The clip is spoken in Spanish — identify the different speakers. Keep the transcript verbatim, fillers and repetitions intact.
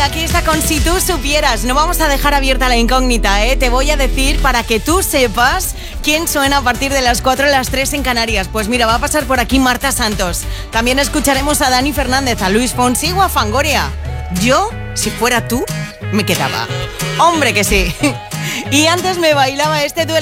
Speaker 1: aquí está con Si tú supieras. No vamos a dejar abierta la incógnita, ¿eh? Te voy a decir para que tú sepas quién suena a partir de las cuatro a las tres en Canarias. Pues mira, va a pasar por aquí Marta Santos. También escucharemos a Dani Fernández, a Luis Fonsi o a Fangoria. Yo, si fuera tú, me quedaba. ¡Hombre que sí! Y antes me bailaba este duelo.